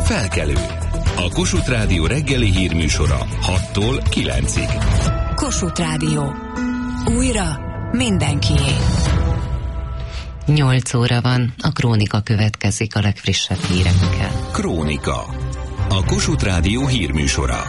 Felkelő. A Kossuth Rádió reggeli hírműsora 6-tól 9-ig. Kossuth Rádió. Újra mindenkié. 8 óra van, a Krónika következik a legfrissebb hírekkel. Krónika. A Kossuth Rádió hírműsora.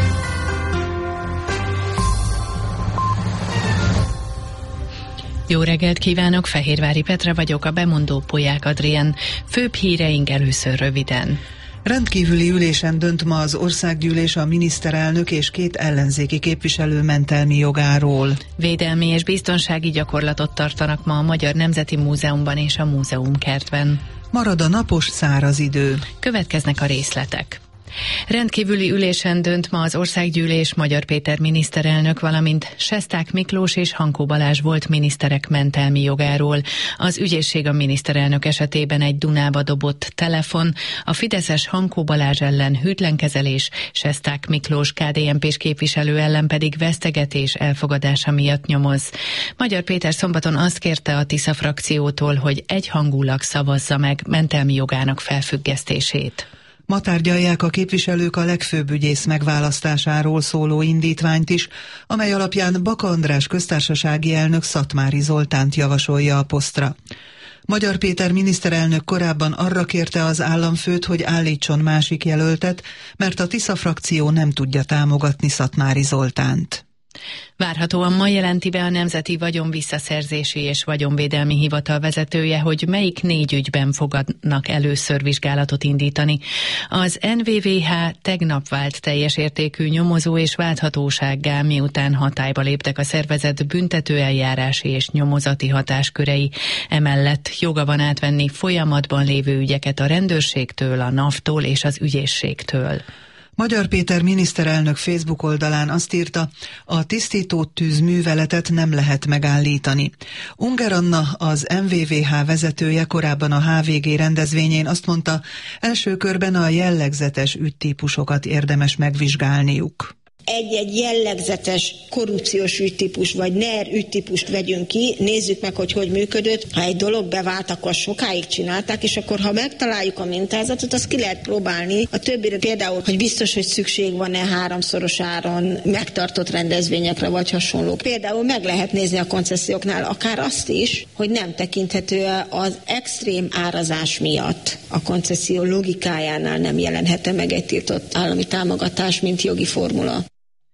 Jó reggelt kívánok, Fehérvári Petra vagyok, a bemondó Polyák Adrien. Főbb híreink először röviden. Rendkívüli ülésen dönt ma az országgyűlés a miniszterelnök és 2 ellenzéki képviselő mentelmi jogáról. Védelmi és biztonsági gyakorlatot tartanak ma a Magyar Nemzeti Múzeumban és a Múzeumkertben. Marad a napos, száraz idő. Következnek a részletek. Rendkívüli ülésen dönt ma az országgyűlés Magyar Péter miniszterelnök, valamint Sesták Miklós és Hankó Balázs volt miniszterek mentelmi jogáról. Az ügyészség a miniszterelnök esetében egy Dunába dobott telefon, a fideszes Hankó Balázs ellen hűtlenkezelés, Sesták Miklós KDNP-s képviselő ellen pedig vesztegetés elfogadása miatt nyomoz. Magyar Péter szombaton azt kérte a Tisza frakciótól, hogy egyhangulag szavazza meg mentelmi jogának felfüggesztését. Ma tárgyalják a képviselők a legfőbb ügyész megválasztásáról szóló indítványt is, amely alapján Baka András köztársasági elnök Szatmári Zoltánt javasolja a posztra. Magyar Péter miniszterelnök korábban arra kérte az államfőt, hogy állítson másik jelöltet, mert a Tisza frakció nem tudja támogatni Szatmári Zoltánt. Várhatóan ma jelenti be a Nemzeti Vagyonvisszaszerzési és Vagyonvédelmi Hivatal vezetője, hogy melyik 4 ügyben fogadnak először vizsgálatot indítani. Az NVVH tegnap vált teljes értékű nyomozó és válthatósággá, miután hatályba léptek a szervezet büntetőeljárási és nyomozati hatáskörei. Emellett joga van átvenni folyamatban lévő ügyeket a rendőrségtől, a NAV-tól és az ügyészségtől. Magyar Péter miniszterelnök Facebook oldalán azt írta, a tisztító tűzműveletet nem lehet megállítani. Unger Anna, az MVVH vezetője korábban a HVG rendezvényén azt mondta, első körben a jellegzetes ügytípusokat érdemes megvizsgálniuk. Egy-egy jellegzetes korrupciós ügytípus vagy NER ügytípust vegyünk ki, nézzük meg, hogy működött. Ha egy dolog bevált, akkor sokáig csinálták, és akkor ha megtaláljuk a mintázatot, azt ki lehet próbálni. A többire például, hogy biztos, hogy szükség van-e 3-szoros áron megtartott rendezvényekre vagy hasonlók. Például meg lehet nézni a konceszióknál akár azt is, hogy nem tekinthető az extrém árazás miatt a koncesszió logikájánál nem jelenhet meg egy tiltott állami támogatás, mint jogi formula.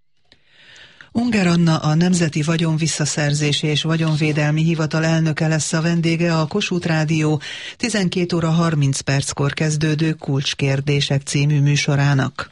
Unger Anna, a Nemzeti Vagyonvisszaszerzési és Vagyonvédelmi Hivatal elnöke lesz a vendége a Kossuth Rádió 12 óra 30 perckor kezdődő Kulcskérdések című műsorának.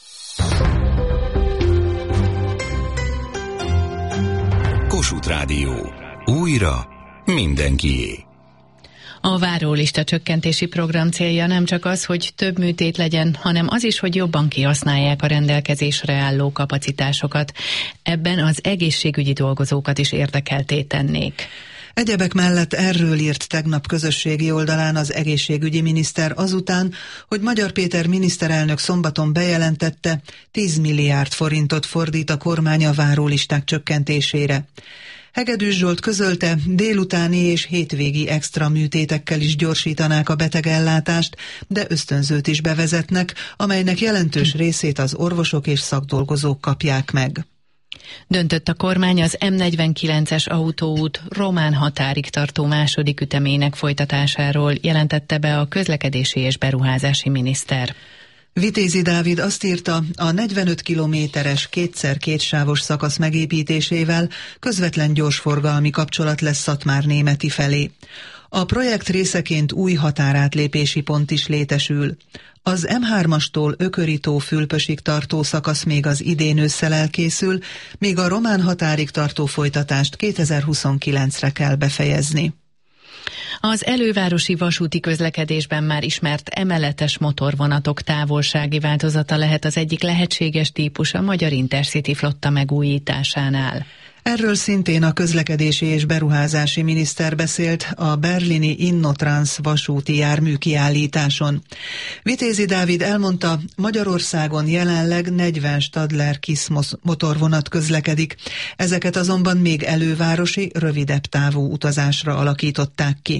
Kossuth Rádió. Újra mindenkié. A várólista csökkentési program célja nem csak az, hogy több műtét legyen, hanem az is, hogy jobban kihasználják a rendelkezésre álló kapacitásokat. Ebben az egészségügyi dolgozókat is érdekeltté tennék. Egyebek mellett erről írt tegnap közösségi oldalán az egészségügyi miniszter azután, hogy Magyar Péter miniszterelnök szombaton bejelentette, 10 milliárd forintot fordít a kormány a várólisták csökkentésére. Hegedűs Zsolt közölte, délutáni és hétvégi extra műtétekkel is gyorsítanák a betegellátást, de ösztönzőt is bevezetnek, amelynek jelentős részét az orvosok és szakdolgozók kapják meg. Döntött a kormány az M49-es autóút román határig tartó második ütemének folytatásáról, jelentette be a közlekedési és beruházási miniszter. Vitézi Dávid azt írta, a 45 kilométeres 2x2 sávos szakasz megépítésével közvetlen gyorsforgalmi kapcsolat lesz Szatmár-Németi felé. A projekt részeként új határátlépési pont is létesül. Az M3-astól Ököri-tó-Fülpösig tartó szakasz még az idén ősszel elkészül, míg a román határig tartó folytatást 2029-re kell befejezni. Az elővárosi vasúti közlekedésben már ismert emeletes motorvonatok távolsági változata lehet az egyik lehetséges típus a Magyar Intercity flotta megújításánál. Erről szintén a közlekedési és beruházási miniszter beszélt a berlini Innotrans vasúti jármű kiállításon. Vitézi Dávid elmondta, Magyarországon jelenleg 40 Stadler KISZ motorvonat közlekedik, ezeket azonban még elővárosi, rövidebb távú utazásra alakították ki.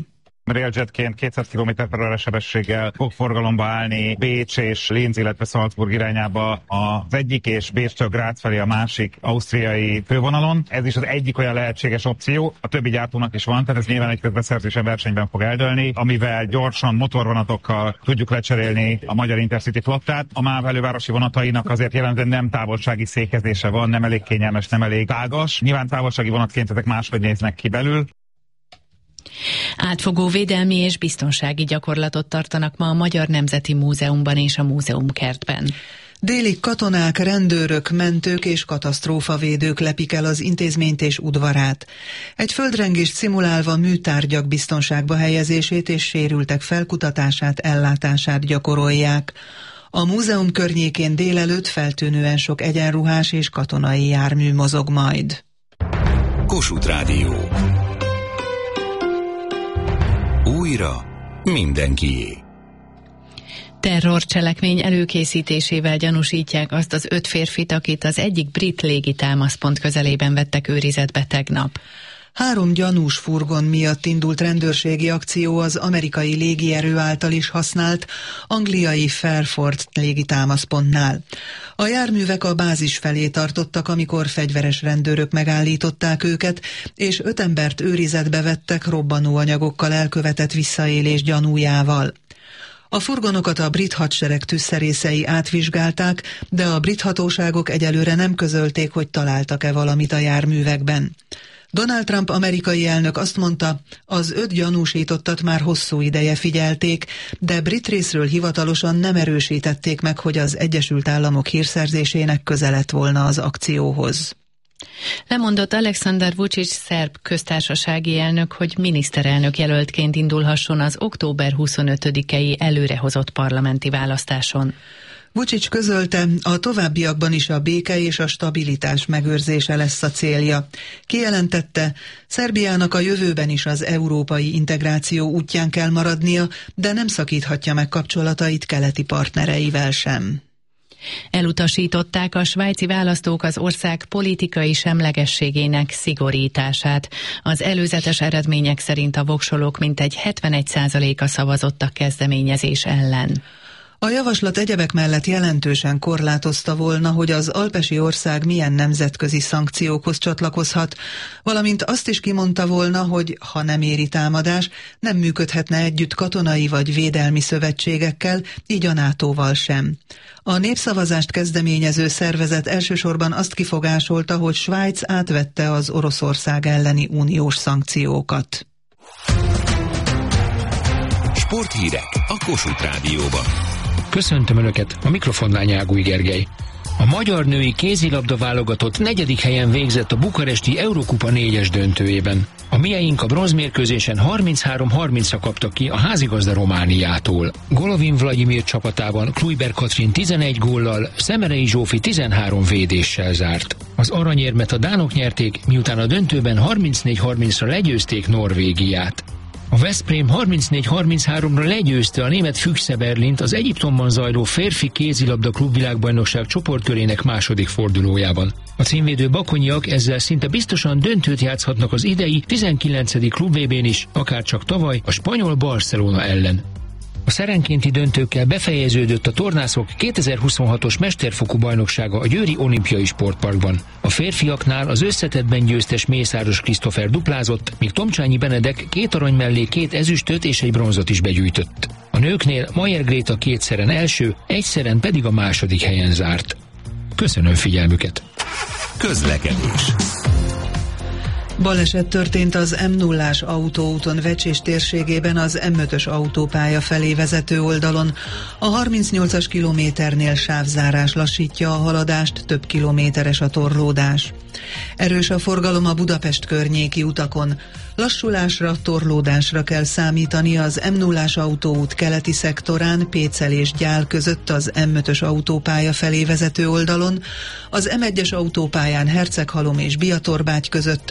Railjetként 200 km/h sebességgel fog forgalomba állni Bécs és Linz, illetve Salzburg irányába az egyik, és Bécstől Grácz felé a másik ausztriai fővonalon. Ez is az egyik olyan lehetséges opció, a többi gyártónak is van, tehát ez nyilván egy közbeszerzésen versenyben fog eldőlni, amivel gyorsan motorvonatokkal tudjuk lecserélni a magyar Intercity flottát. A MÁV elővárosi vonatainak azért jelentően nem távolsági székezése van, nem elég kényelmes, nem elég tágas. Nyilván távolsági vonatként ezek máshogy néznek ki belül. Átfogó védelmi és biztonsági gyakorlatot tartanak ma a Magyar Nemzeti Múzeumban és a múzeumkertben. Délig katonák, rendőrök, mentők és katasztrófavédők lepik el az intézményt és udvarát. Egy földrengést szimulálva műtárgyak biztonságba helyezését és sérültek felkutatását, ellátását gyakorolják. A múzeum környékén délelőtt feltűnően sok egyenruhás és katonai jármű mozog majd. Kossuth Rádió. Újra mindenkié. Terrorcselekmény előkészítésével gyanúsítják azt az 5 férfit, akit az egyik brit légitámaszpont közelében vettek őrizetbe tegnap. 3 gyanús furgon miatt indult rendőrségi akció az amerikai légierő által is használt angliai Fairford légitámaszpontnál. A járművek a bázis felé tartottak, amikor fegyveres rendőrök megállították őket, és 5 embert őrizetbe vettek robbanóanyagokkal elkövetett visszaélés gyanújával. A furgonokat a brit hadsereg tűzszerészei átvizsgálták, de a brit hatóságok egyelőre nem közölték, hogy találtak-e valamit a járművekben. Donald Trump amerikai elnök azt mondta, az 5 gyanúsítottat már hosszú ideje figyelték, de brit részről hivatalosan nem erősítették meg, hogy az Egyesült Államok hírszerzésének köze lett volna az akcióhoz. Lemondott Alexander Vučić szerb köztársasági elnök, hogy miniszterelnök jelöltként indulhasson az október 25-i előrehozott parlamenti választáson. Vučić közölte, a továbbiakban is a béke és a stabilitás megőrzése lesz a célja. Kijelentette, Szerbiának a jövőben is az európai integráció útján kell maradnia, de nem szakíthatja meg kapcsolatait keleti partnereivel sem. Elutasították a svájci választók az ország politikai semlegességének szigorítását. Az előzetes eredmények szerint a voksolók mintegy 71%-a szavazott a kezdeményezés ellen. A javaslat egyebek mellett jelentősen korlátozta volna, hogy az alpesi ország milyen nemzetközi szankciókhoz csatlakozhat, valamint azt is kimondta volna, hogy ha nem éri támadás, nem működhetne együtt katonai vagy védelmi szövetségekkel, így a NATO-val sem. A népszavazást kezdeményező szervezet elsősorban azt kifogásolta, hogy Svájc átvette az Oroszország elleni uniós szankciókat. Sporthírek a Kossuth Rádióban. Köszöntöm Önöket, a mikrofonnál Nyágúj Gergely. A magyar női kézilabda válogatott 4. helyen végzett a bukaresti Eurokupa 4-es döntőjében. A mieink a bronzmérkőzésen 33-30-ra kaptak ki a házigazda Romániától. Golovin Vladimir csapatában Kluiber Katrin 11 góllal, Szemerei Zsófi 13 védéssel zárt. Az aranyérmet a dánok nyerték, miután a döntőben 34-30-ra legyőzték Norvégiát. A Veszprém 34-33-ra legyőzte a német Füchse Berlint az Egyiptomban zajló férfi kézilabda klubvilágbajnokság csoportkörének második fordulójában. A címvédő bakonyiak ezzel szinte biztosan döntőt játszhatnak az idei 19. klub-VB-n is, akárcsak tavaly a spanyol Barcelona ellen. A szerenkénti döntőkkel befejeződött a tornászok 2026-os mesterfokú bajnoksága a Győri Olimpiai Sportparkban. A férfiaknál az összetettben győztes Mészáros Krisztofer duplázott, míg Tomcsányi Benedek 2 arany mellé 2 ezüstöt és egy bronzot is begyűjtött. A nőknél Mayer Gréta 2-szeren első, 1-szeren pedig a második helyen zárt. Köszönöm figyelmüket! Közlekedés. Baleset történt az M0-ás autóúton Vecsés térségében az M5-ös autópálya felé vezető oldalon. A 38-as kilométernél sávzárás lassítja a haladást, több kilométeres a torlódás. Erős a forgalom a Budapest környéki utakon. Lassulásra, torlódásra kell számítani az M0-ás autóút keleti szektorán, Pécel és Gyál között az M5-ös autópálya felé vezető oldalon, az M1-es autópályán Herceghalom és Biatorbágy között, az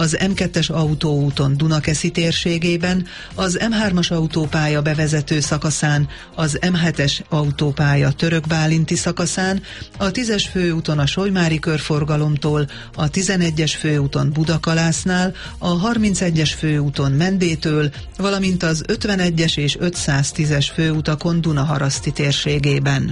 az M2-es autóúton Dunakeszi térségében, az M3-as autópálya bevezető szakaszán, az M7-es autópálya Törökbálinti szakaszán, a 10-es főúton a Solymári körforgalomtól, a 11-es főúton Budakalásznál, a 31-es főúton Mendétől, valamint az 51-es és 510-es főutakon Dunaharaszti térségében.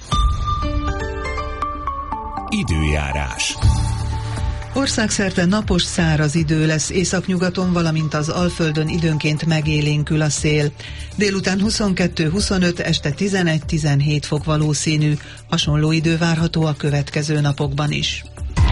Időjárás. Országszerte napos, száraz idő lesz, északnyugaton, valamint az Alföldön időnként megélénkül a szél. Délután 22-25, este 11-17 fok valószínű, hasonló idő várható a következő napokban is.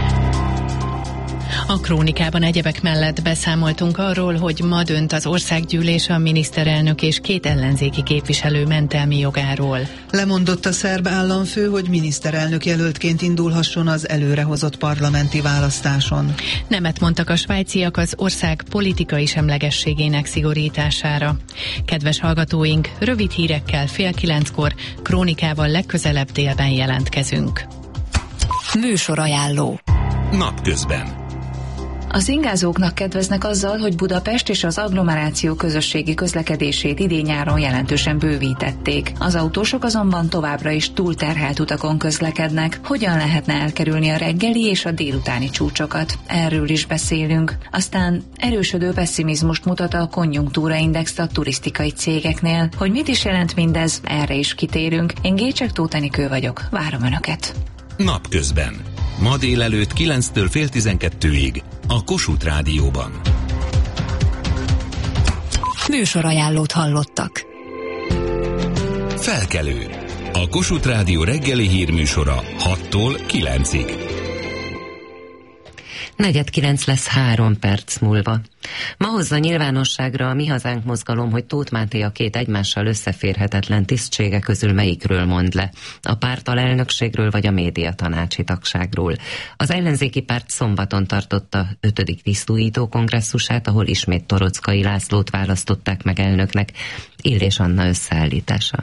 A krónikában egyebek mellett beszámoltunk arról, hogy ma dönt az országgyűlés a miniszterelnök és 2 ellenzéki képviselő mentelmi jogáról. Lemondott a szerb államfő, hogy miniszterelnök jelöltként indulhasson az előrehozott parlamenti választáson. Nemet mondtak a svájciak az ország politikai semlegességének szigorítására. Kedves hallgatóink, rövid hírekkel 8:30-kor, krónikával legközelebb délben jelentkezünk. Műsorajánló. Napközben. Az ingázóknak kedveznek azzal, hogy Budapest és az agglomeráció közösségi közlekedését idén-nyáron jelentősen bővítették. Az autósok azonban továbbra is túlterhelt utakon közlekednek. Hogyan lehetne elkerülni a reggeli és a délutáni csúcsokat? Erről is beszélünk. Aztán erősödő pesszimizmust mutat a konjunktúraindex a turisztikai cégeknél. Hogy mit is jelent mindez, erre is kitérünk. Én Gécsek Tóth Enikő vagyok. Várom Önöket. Napközben. Ma délelőtt 9-től fél 12-ig a Kossuth Rádióban. Műsorajánlót hallottak. Felkelő. A Kossuth Rádió reggeli hírműsora 6-tól 9-ig. 8:45 lesz 3 perc múlva. Ma hozza nyilvánosságra a Mi Hazánk mozgalom, hogy Tóth Máté a 2 egymással összeférhetetlen tisztsége közül melyikről mond le, a pártalelnökségről vagy a médiatanácsi tagságról. Az ellenzéki párt szombaton tartotta 5. tisztújító kongresszusát, ahol ismét Torockai Lászlót választották meg elnöknek. Illés Anna összeállítása.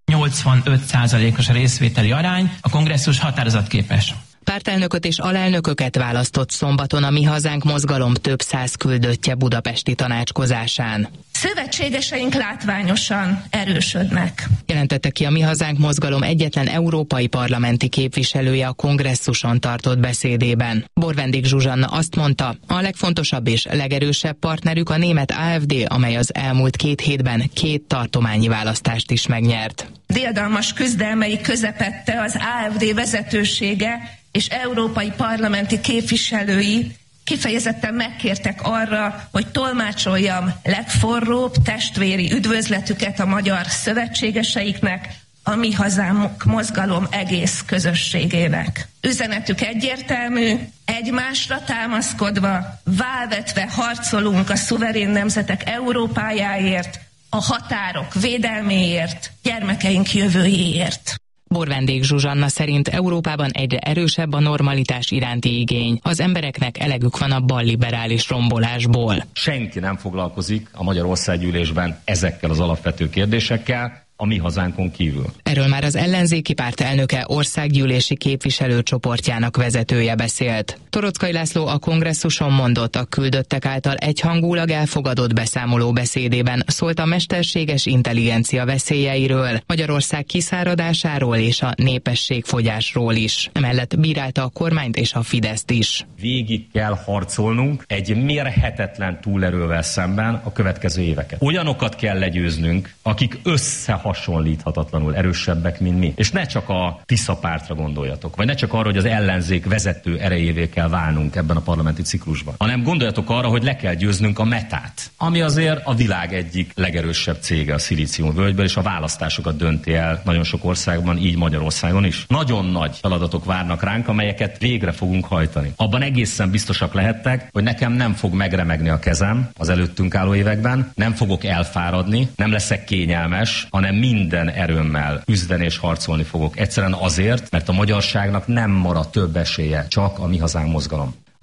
85%-os a részvételi arány, a kongresszus határozatképes. Pártelnököt és alelnököket választott szombaton a Mi Hazánk mozgalom több 100 küldöttje budapesti tanácskozásán. Szövetségeseink látványosan erősödnek. Jelentette ki a Mi Hazánk mozgalom egyetlen európai parlamenti képviselője a kongresszuson tartott beszédében. Borvendik Zsuzsanna azt mondta, a legfontosabb és legerősebb partnerük a német AfD, amely az elmúlt 2 hétben 2 tartományi választást is megnyert. Diadalmas küzdelmei közepette az AfD vezetősége és európai parlamenti képviselői kifejezetten megkértek arra, hogy tolmácsoljam legforróbb testvéri üdvözletüket a magyar szövetségeseiknek, a Mi Hazánk mozgalom egész közösségének. Üzenetük egyértelmű, egymásra támaszkodva, válvetve harcolunk a szuverén nemzetek Európájáért, a határok védelméért, gyermekeink jövőjéért. Borvendik Zsuzsanna szerint Európában egyre erősebb a normalitás iránti igény. Az embereknek elegük van a balliberális rombolásból. Senki nem foglalkozik a Magyar Országgyűlésben ezekkel az alapvető kérdésekkel, a Mi Hazánkon kívül. Erről már az ellenzéki párt elnöke országgyűlési képviselőcsoportjának vezetője beszélt. Torockai László a kongresszuson mondott, a küldöttek által egyhangulag elfogadott beszámoló beszédében szólt a mesterséges intelligencia veszélyeiről, Magyarország kiszáradásáról és a népességfogyásról is. Emellett bírálta a kormányt és a Fideszt is. Végig kell harcolnunk egy mérhetetlen túlerővel szemben a következő éveket. Olyanokat kell legyőznünk, akik összehasonlíthatatlanul erősebbek, mint mi. És ne csak a Tisza pártra gondoljatok, vagy ne csak arra, hogy az ellenzék vezető erejévé kell válnunk ebben a parlamenti ciklusban, hanem gondoljatok arra, hogy le kell győznünk a Metát, ami azért a világ egyik legerősebb cége a Szilíciumvölgyből, és a választásokat dönti el nagyon sok országban, így Magyarországon is. Nagyon nagy feladatok várnak ránk, amelyeket végre fogunk hajtani. Abban egészen biztosak lehettek, hogy nekem nem fog megremegni a kezem az előttünk álló években, nem fogok elfáradni, nem leszek kényelmes, hanem minden erőmmel küzdeni és harcolni fogok. Egyszerűen azért, mert a magyarságnak nem marad több esélye, csak a Mi Hazánk mozgalom.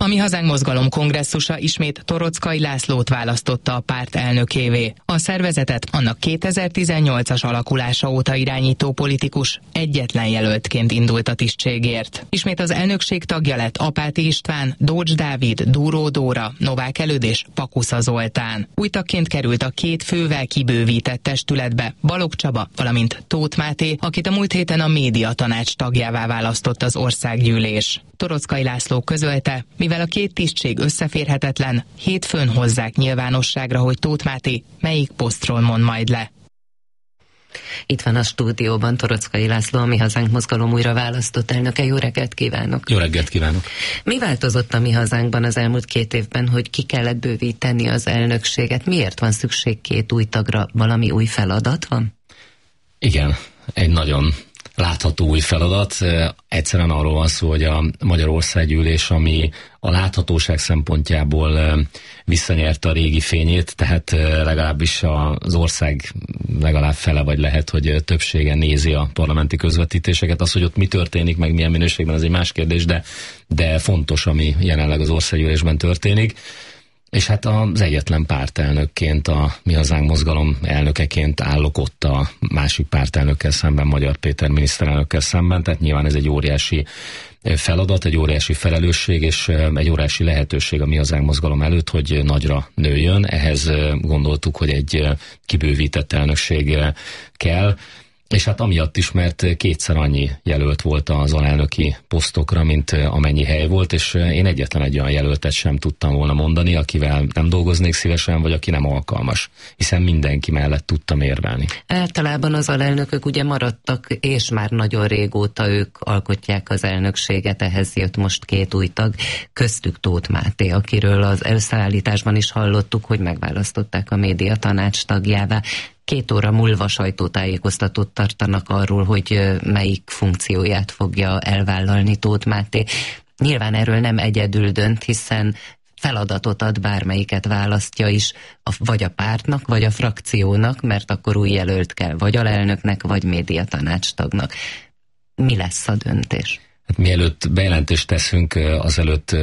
A Mi Hazánk mozgalom kongresszusa ismét Toroczkai Lászlót választotta a párt elnökévé. A szervezetet annak 2018-as alakulása óta irányító politikus egyetlen jelöltként indult a tisztségért. Ismét az elnökség tagja lett Apáti István, Dócs Dávid, Dúró Dóra, Novák Előd és Pakusza Zoltán. Új tagként került a két fővel kibővített testületbe Balogh Csaba, valamint Tóth Máté, akit a múlt héten a médiatanács tagjává választott az országgyűlés. Toroczkai László közölte, mivel a két tisztség összeférhetetlen, hétfőn hozzák nyilvánosságra, hogy Tóth Máté melyik posztról mond majd le. Itt van a stúdióban Toroczkai László, a Mi Hazánk mozgalom újra választott elnöke. Jó reggelt kívánok! Jó reggelt kívánok! Mi változott a Mi Hazánkban az elmúlt 2 évben, hogy ki kellett bővíteni az elnökséget? Miért van szükség 2 új tagra? Valami új feladat van? Igen, egy nagyon látható új feladat. Egyszerűen arról van szó, hogy a Magyar Országgyűlés, ami a láthatóság szempontjából visszanyerte a régi fényét, tehát legalábbis az ország legalább fele vagy lehet, hogy többsége nézi a parlamenti közvetítéseket. Az, hogy ott mi történik, meg milyen minőségben, az egy más kérdés, de fontos, ami jelenleg az Országgyűlésben történik. És hát az egyetlen pártelnökként, a Mi Hazánk mozgalom elnökeként állok ott a másik pártelnökkel szemben, Magyar Péter miniszterelnökkel szemben, tehát nyilván ez egy óriási feladat, egy óriási felelősség, és egy óriási lehetőség a Mi Hazánk mozgalom előtt, hogy nagyra nőjön. Ehhez gondoltuk, hogy egy kibővített elnökség kell, és hát amiatt is, mert 2-szer annyi jelölt volt az alelnöki posztokra, mint amennyi hely volt, és én egyetlen egy olyan jelöltet sem tudtam volna mondani, akivel nem dolgoznék szívesen, vagy aki nem alkalmas, hiszen mindenki mellett tudtam érvelni. Általában az alelnökök ugye maradtak, és már nagyon régóta ők alkotják az elnökséget, ehhez jött most 2 új tag, köztük Tóth Máté, akiről az összeállításban is hallottuk, hogy megválasztották a médiatanács tagjává. 2 óra múlva sajtótájékoztatót tartanak arról, hogy melyik funkcióját fogja elvállalni Tóth Máté. Nyilván erről nem egyedül dönt, hiszen feladatot ad, bármelyiket választja is, vagy a pártnak, vagy a frakciónak, mert akkor új jelölt kell, vagy alelnöknek, vagy médiatanács tagnak. Mi lesz a döntés? Hát mielőtt bejelentést teszünk, azelőtt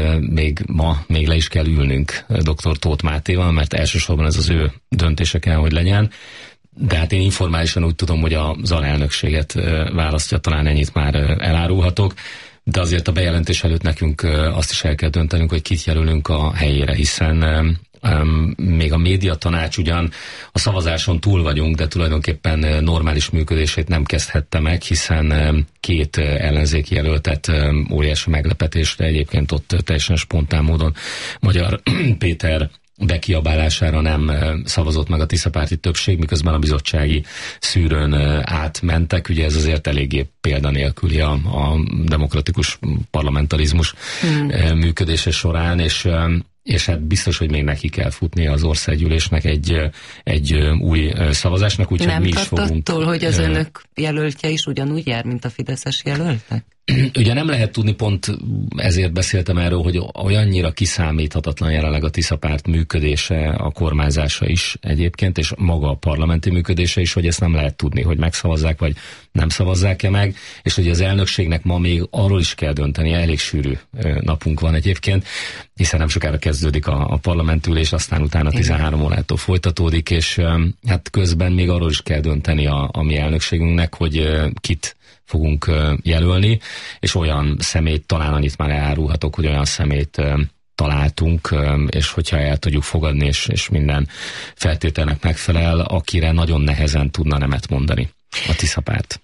még le is kell ülnünk dr. Tóth Mátéval, mert elsősorban ez az ő döntése kell, hogy legyen. De hát én informálisan úgy tudom, hogy az alelnökséget választja, talán ennyit már elárulhatok, de azért a bejelentés előtt nekünk azt is el kell döntenünk, hogy kit jelölünk a helyére, hiszen még a médiatanács ugyan a szavazáson túl vagyunk, de tulajdonképpen normális működését nem kezdhette meg, hiszen 2 ellenzéki jelöltet óriási meglepetésre egyébként ott teljesen spontán módon Magyar Péter bekiabálására nem szavazott meg a tiszapárti többség, miközben a bizottsági szűrőn átmentek. Ugye ez azért eléggé példanélküli a demokratikus parlamentarizmus működése során, és hát biztos, hogy még neki kell futnia az országgyűlésnek egy új szavazásnak, úgyhogy mi is fogunk... Nem tart attól, hogy az önök jelöltje is ugyanúgy jár, mint a fideszes jelöltek? Ugye nem lehet tudni, pont ezért beszéltem erről, hogy olyannyira kiszámíthatatlan jelenleg a Tiszapárt működése, a kormányzása is egyébként, és maga a parlamenti működése is, hogy ezt nem lehet tudni, hogy megszavazzák, vagy nem szavazzák-e meg, és hogy az elnökségnek ma még arról is kell dönteni, elég sűrű napunk van egyébként, hiszen nem sokára kezdődik a parlamentülés, aztán utána 13 órától folytatódik, és hát közben még arról is kell dönteni a mi elnökségünknek, hogy kit fogunk jelölni, és olyan személyt, talán annyit már elárulhatok, hogy olyan személyt találtunk, és hogyha el tudjuk fogadni, és minden feltételnek megfelel, akire nagyon nehezen tudna nemet mondani a Tiszapárt.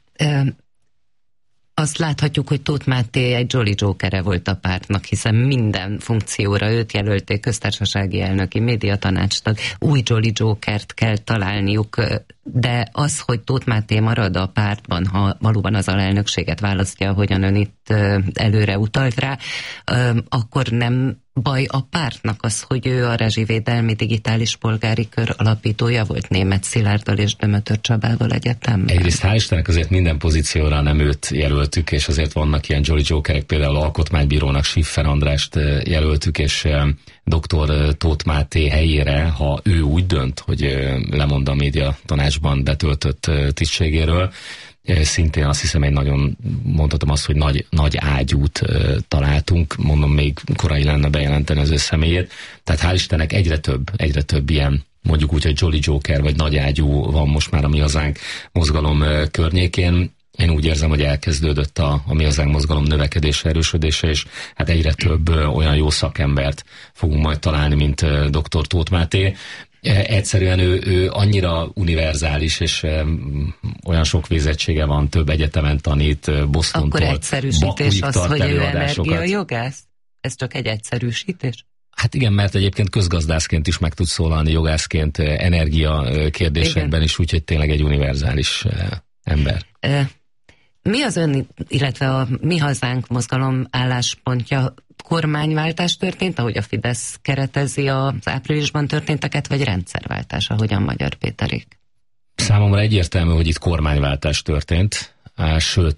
Azt láthatjuk, hogy Tóth Máté egy Jolly Jokere volt a pártnak, hiszen minden funkcióra őt jelölték, köztársasági elnöki, médiatanácstag, új Jolly Jokert kell találniuk, de az, hogy Tóth Máté marad a pártban, ha valóban az alelnökséget választja, ahogyan ön itt előre utalt rá, akkor nem baj a pártnak az, hogy ő a rezsivédelmi digitális polgári kör alapítója volt Németh Szilárddal és Dömötör Csabával egyetemben? Egyrészt hál' Istennek azért minden pozícióra nem őt jelöltük, és azért vannak ilyen Jolly Jokerek, például alkotmánybírónak Schiffer Andrást jelöltük, és dr. Tóth Máté helyére, ha ő úgy dönt, hogy lemond a média tanácsban betöltött tisztségéről, szintén azt hiszem egy nagyon, mondhatom azt, hogy nagy ágyút találtunk, mondom, még korai lenne bejelenteni az ő személyét. Tehát hál' Istennek egyre több ilyen, mondjuk úgy, hogy Jolly Joker vagy nagy ágyú van most már a Mi Hazánk mozgalom környékén. Én úgy érzem, hogy elkezdődött a Mi Hazánk mozgalom növekedése, erősödése, és hát egyre több olyan jó szakembert fogunk majd találni, mint dr. Tóth Máté. Egyszerűen ő annyira univerzális, és olyan sok végzettsége van, több egyetemen tanít, Bostontól, akkor egyszerűsítés az, hogy ő energiajogász? Ez csak egy egyszerűsítés? Hát igen, mert egyébként közgazdászként is meg tud szólalni, jogászként, energia kérdésekben is, úgyhogy tényleg egy univerzális ember. Mi az ön, illetve a Mi Hazánk mozgalom álláspontja? Kormányváltás történt, ahogy a Fidesz keretezi az áprilisban történteket, vagy rendszerváltás, ahogyan Magyar Péterék? Számomra egyértelmű, hogy itt kormányváltás történt, sőt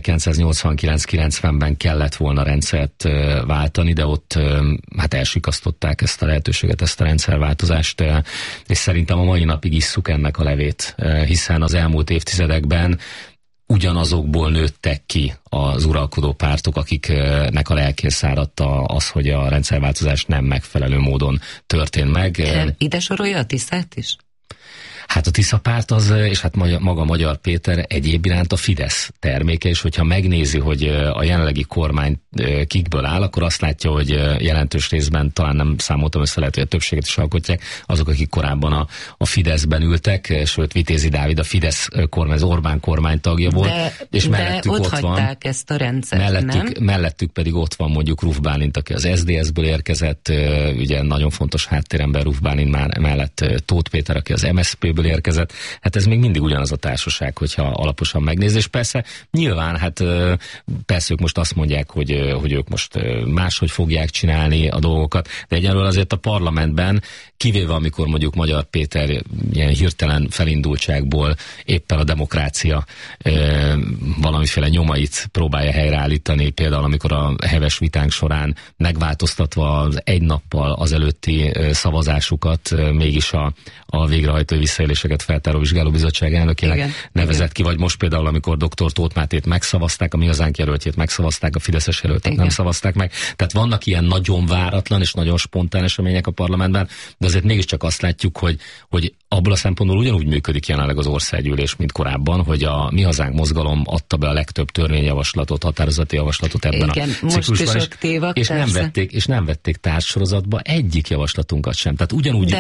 1989-90-ben kellett volna rendszert váltani, de ott hát elsikasztották ezt a lehetőséget, ezt a rendszerváltozást, és szerintem a mai napig isszuk ennek a levét, hiszen az elmúlt évtizedekben ugyanazokból nőttek ki az uralkodó pártok, akiknek a lelkén száradt az, hogy a rendszerváltozás nem megfelelő módon történt meg. Ide sorolja a Tiszát is? Hát a Tisza párt az, és hát maga Magyar Péter egyéb iránt a Fidesz terméke, és hogyha megnézi, hogy a jelenlegi kormány kikből áll, akkor azt látja, hogy jelentős részben, talán nem számoltam össze, lehet, hogy a többséget is alkotják, azok, akik korábban a Fideszben ültek, sőt Vitézi Dávid a Fidesz kormány, az Orbán kormány tagja volt, és mellettük ott van, ezt a rendszert, mellettük pedig ott van mondjuk Ruf Bálint, aki az SZDSZ-ből érkezett, ugye nagyon fontos háttérember Ruf Bálint már mellett Tóth Péter, aki az MSZP-ből érkezett. Hát ez még mindig ugyanaz a társaság, hogyha alaposan megnéz, és persze nyilván, hát persze ők most azt mondják, hogy ők most máshogy fogják csinálni a dolgokat, de egyelőre azért a parlamentben, kivéve amikor mondjuk Magyar Péter ilyen hirtelen felindultságból éppen a demokrácia valamiféle nyomait próbálja helyreállítani, például amikor a heves vitánk során megváltoztatva az egy nappal azelőtti szavazásukat mégis a végrehajtói visszaéléseket feltáró vizsgálóbizottság elnökének nevezett ki, vagy most például, amikor dr. Tóth Mátét megszavazták, a Mi Hazánk jelöltjét megszavazták, a fideszes jelöltet nem szavazták meg. Tehát vannak ilyen nagyon váratlan és nagyon spontán események a parlamentben, de azért mégiscsak azt látjuk, hogy abból a szempontból ugyanúgy működik jelenleg az országgyűlés, mint korábban, hogy a Mi Hazánk mozgalom adta be a legtöbb törvényjavaslatot, határozati javaslatot ebben a ciklusban, és nem vették társsorozatba egyik javaslatunkat sem. Tehát ugyanúgy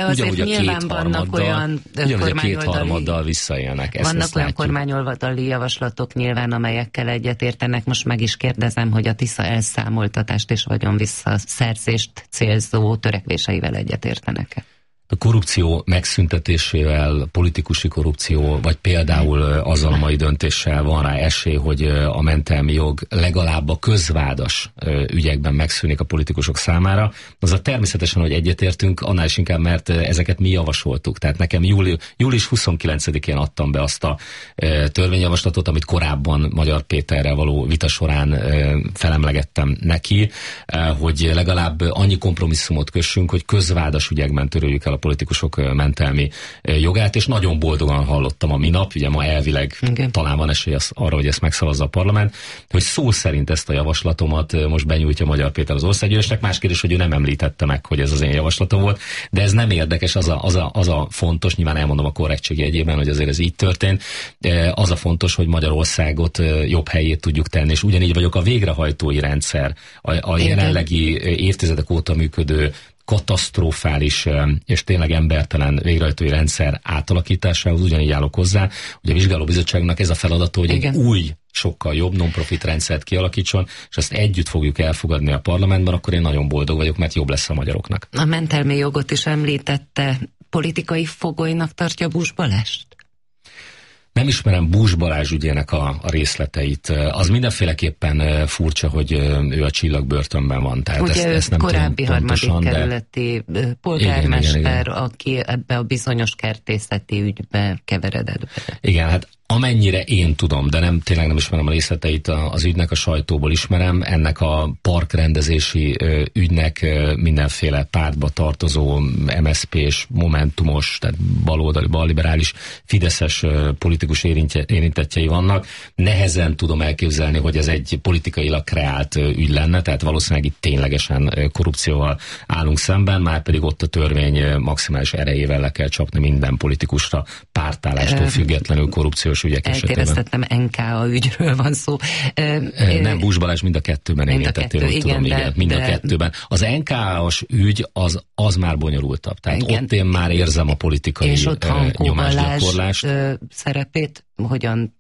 a kétharmaddal visszaélnek. Vannak olyan kormányoldali javaslatok nyilván, amelyekkel egyetértenek. Most meg is kérdezem, hogy a Tisza elszámoltatást és vagyon visszaszerzést célzó törekvéseivel egyetértenek-e? A korrupció megszüntetésével, politikusi korrupció, vagy például azzal a mai döntéssel van rá esély, hogy a mentelmi jog legalább a közvádas ügyekben megszűnik a politikusok számára. Azzal természetesen, hogy egyetértünk, annál is inkább, mert ezeket mi javasoltuk. Tehát nekem július 29-én adtam be azt a törvényjavaslatot, amit korábban Magyar Péterrel való vita során felemlegettem neki, hogy legalább annyi kompromisszumot kössünk, hogy közvádas ügyekben töröljük el a politikusok mentelmi jogát, és nagyon boldogan hallottam a minap, ugye ma elvileg talán van esély arra, hogy ezt megszavazza a parlament, hogy szó szerint ezt a javaslatomat most benyújtja Magyar Péter az országgyűlésnek. Más kérdés, hogy ő nem említette meg, hogy ez az én javaslatom volt, de ez nem érdekes, az a fontos, nyilván elmondom a korrektség jegyében, hogy azért ez így történt, az a fontos, hogy Magyarországot jobb helyét tudjuk tenni, és ugyanígy vagyok a végrehajtói rendszer, a jelenlegi évtizedek óta működő katasztrofális és tényleg embertelen végrehajtói rendszer átalakításához ugyanígy állok hozzá, hogy a vizsgálóbizottságnak ez a feladata, hogy egy új, sokkal jobb non-profit rendszert kialakítson, és ezt együtt fogjuk elfogadni a parlamentben, akkor én nagyon boldog vagyok, mert jobb lesz a magyaroknak. A mentelmi jogot is említette, politikai fogolynak tartja Busch Balást? Nem ismerem Busch Balázs ügyének a részleteit. Az mindenféleképpen furcsa, hogy ő a csillagbörtönben van. Tehát ugye ezt nem korábbi tudom pontosan, harmadik kerületi polgármester, igen. aki ebbe a bizonyos kertészeti ügybe keveredett be. Igen, hát Amennyire én tudom, de tényleg nem ismerem a részleteit az ügynek, a sajtóból ismerem, ennek a parkrendezési ügynek mindenféle pártba tartozó MSZP-s, momentumos, tehát baloldali, balliberális, fideszes politikus érintettjei vannak. Nehezen tudom elképzelni, hogy ez egy politikailag kreált ügy lenne, tehát valószínűleg itt ténylegesen korrupcióval állunk szemben, már pedig ott a törvény maximális erejével le kell csapni minden politikusra, pártállástól függetlenül korrupciós ügyek esetében. Eltévesztettem, NKA ügyről van szó. Nem, Busch Balázs mind a kettőben érintettél, hogy tudom, igen, mind a kettőben. Az NKA-os ügy az már bonyolultabb. Tehát igen, ott én már érzem a politikai nyomásgyakorlást. Szerepét hogyan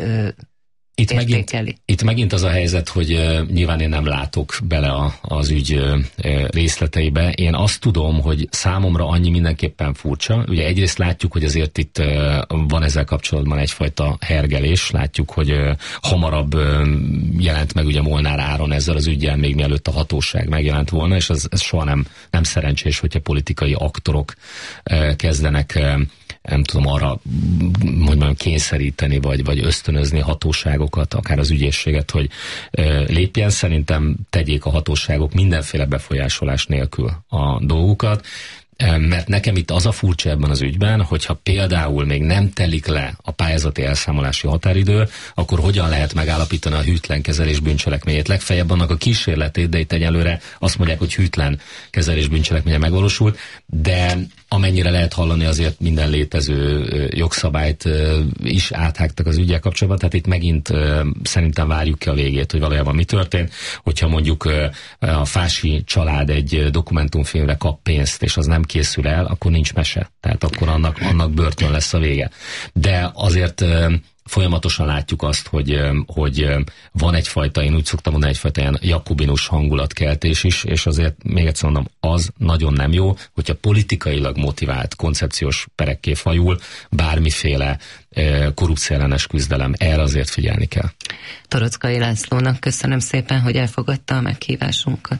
Itt megint az a helyzet, hogy nyilván én nem látok bele az ügy részleteibe. Én azt tudom, hogy számomra annyi mindenképpen furcsa. Ugye egyrészt látjuk, hogy azért itt van ezzel kapcsolatban egyfajta hergelés. Látjuk, hogy hamarabb jelent meg ugye Molnár Áron ezzel az üggyel, még mielőtt a hatóság megjelent volna, és ez soha nem szerencsés, hogyha politikai aktorok kezdenek nem tudom, arra mondjam, kényszeríteni, vagy ösztönözni hatóságokat, akár az ügyészséget, hogy lépjen. Szerintem tegyék a hatóságok mindenféle befolyásolás nélkül a dolgukat, mert nekem itt az a furcsa ebben az ügyben, hogyha például még nem telik le a pályázati elszámolási határidő, akkor hogyan lehet megállapítani a hűtlen kezelés bűncselekményét? Legfeljebb annak a kísérletét, de itt egyelőre azt mondják, hogy hűtlen kezelés bűncselekménye megvalósult, de amennyire lehet hallani, azért minden létező jogszabályt is áthágtak az ügyel kapcsolatban, tehát itt megint szerintem várjuk ki a végét, hogy valójában mi történt. Hogyha mondjuk a Fási család egy dokumentumfilmre kap pénzt, és az nem készül el, akkor nincs mese. Tehát akkor annak börtön lesz a vége. De azért folyamatosan látjuk azt, hogy van egyfajta, én úgy szoktam mondani, egyfajta ilyen jakobinus hangulatkeltés is, és azért még egyszer mondom, az nagyon nem jó, hogyha politikailag motivált koncepciós perekké fajul bármiféle korrupcióellenes küzdelem. Erre azért figyelni kell. Torockai Lászlónak köszönöm szépen, hogy elfogadta a meghívásunkat.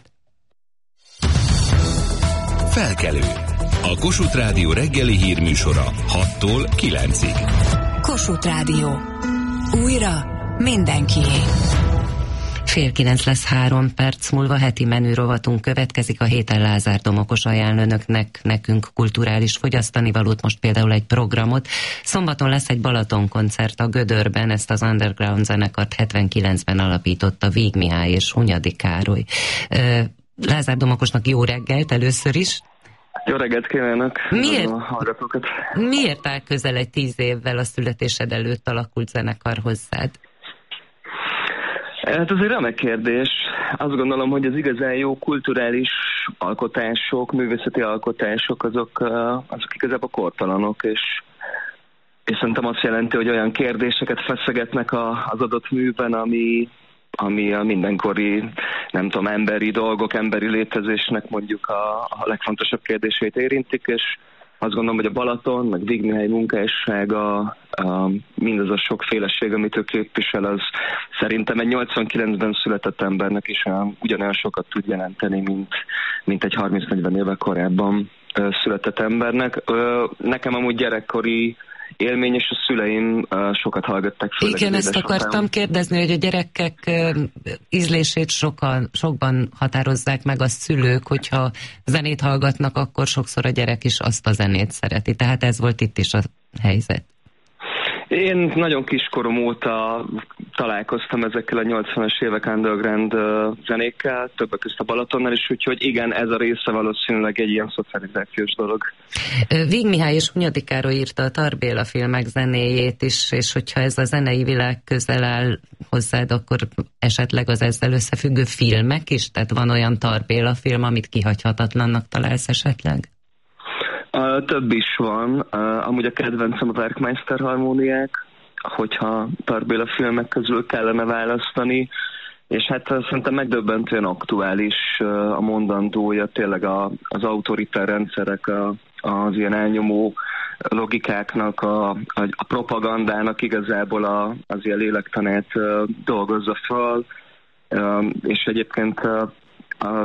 Felkelő. A Kossuth Rádió reggeli hírműsora 6-tól 9-ig. Kossuth Rádió. Újra mindenkié. 8:30 lesz 3 perc múlva, heti menü rovatunk következik. A héten Lázár Domokos ajánl önöknek, nekünk kulturális fogyasztanivalót, most például egy programot. Szombaton lesz egy Balaton koncert a Gödörben, ezt az Underground zenekart 79-ben alapította Víg Mihály és Hunyadi Károly. Lázár Domokosnak jó reggelt először is. Jó reggelt kívánok! Miért áll közel egy 10 évvel a születésed előtt alakult zenekar hozzád? Hát ez egy remek kérdés. Azt gondolom, hogy az igazán jó kulturális alkotások, művészeti alkotások, azok igazából kortalanok, és szerintem azt jelenti, hogy olyan kérdéseket feszegetnek az adott műben, ami a mindenkori, nem tudom, emberi dolgok, emberi létezésnek mondjuk a legfontosabb kérdését érintik, és azt gondolom, hogy a Balaton, meg Víg Mihály munkássága, mindaz a sokféleség, amit ő képvisel, az szerintem egy 89-ben született embernek is ugyanolyan sokat tud jelenteni, mint egy 30-40 éve korábban született embernek. Nekem amúgy gyerekkori élmény, és a szüleim sokat hallgatták. Igen, ezt akartam kérdezni, hogy a gyerekek ízlését sokban határozzák meg a szülők, hogyha zenét hallgatnak, akkor sokszor a gyerek is azt a zenét szereti. Tehát ez volt itt is a helyzet. Én nagyon kiskorom óta találkoztam ezekkel a 80-as évek underground zenékkel, többek között a Balatonnal is, úgyhogy igen, ez a része valószínűleg egy ilyen szocializációs dolog. Víg Mihály és Hunyadi Károly írta a Tar Béla filmek zenéjét is, és hogyha ez a zenei világ közel áll hozzád, akkor esetleg az ezzel összefüggő filmek is? Tehát van olyan Tar Béla film, amit kihagyhatatlannak találsz esetleg? Több is van. Amúgy a kedvencem a Werkmeister harmóniák, hogyha Tar Béla filmek közül kellene választani, és hát szerintem megdöbbentően aktuális a mondandója, tényleg az autoritár rendszerek, az ilyen elnyomó logikáknak, a propagandának igazából az ilyen lélektanát dolgozza fel, és egyébként